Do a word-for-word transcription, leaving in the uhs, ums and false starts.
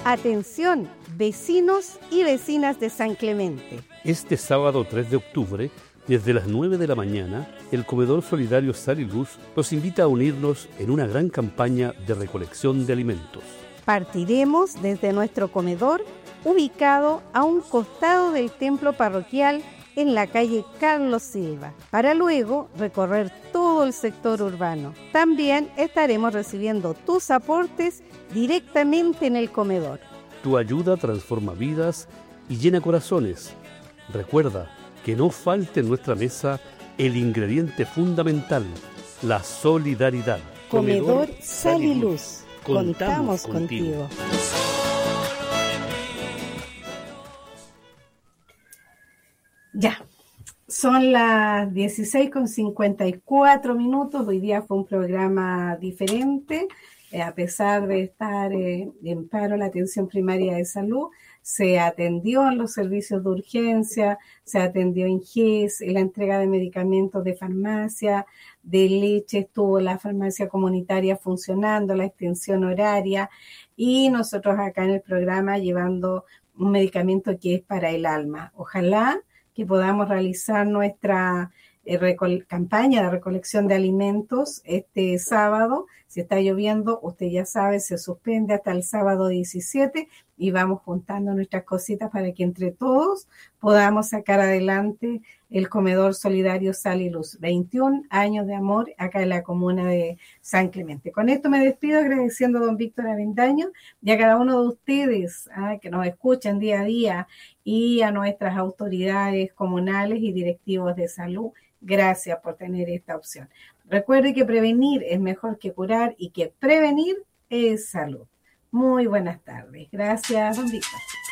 Atención, vecinos y vecinas de San Clemente. Este sábado tres de octubre, desde las nueve de la mañana, el Comedor Solidario Sal y Luz los invita a unirnos en una gran campaña de recolección de alimentos. Partiremos desde nuestro comedor, ubicado a un costado del templo parroquial en la calle Carlos Silva, para luego recorrer todo el sector urbano. También estaremos recibiendo tus aportes directamente en el comedor. Tu ayuda transforma vidas y llena corazones. Recuerda que no falte en nuestra mesa el ingrediente fundamental, la solidaridad. Comedor Sal y Luz. Contamos contigo. Ya, son las dieciséis con cincuenta y cuatro minutos. Hoy día fue un programa diferente. Eh, a pesar de estar eh, en paro la atención primaria de salud, se atendió en los servicios de urgencia, se atendió en G E S, en la entrega de medicamentos de farmacia, de leche, estuvo la farmacia comunitaria funcionando, la extensión horaria, y nosotros acá en el programa llevando un medicamento que es para el alma. Ojalá que podamos realizar nuestra eh, recol- campaña de recolección de alimentos este sábado. Si está lloviendo, usted ya sabe, se suspende hasta el sábado diecisiete y vamos juntando nuestras cositas para que entre todos podamos sacar adelante el Comedor Solidario Sal y Luz. veintiún años de amor acá en la comuna de San Clemente. Con esto me despido agradeciendo a don Víctor Avendaño y a cada uno de ustedes ah, que nos escuchan día a día, y a nuestras autoridades comunales y directivos de salud. Gracias por tener esta opción. Recuerde que prevenir es mejor que curar y que prevenir es salud. Muy buenas tardes. Gracias, don Víctor.